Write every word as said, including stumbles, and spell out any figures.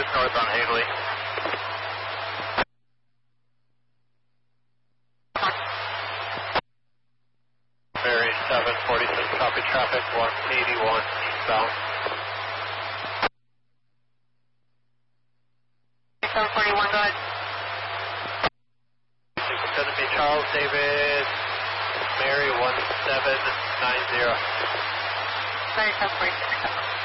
just north on Haley. Ferry seven forty-six, copy traffic, one eighty-one eastbound. seven forty-one, go ahead. It's going to be Charles David Mary one seven nine zero. Sorry, seven forty-six.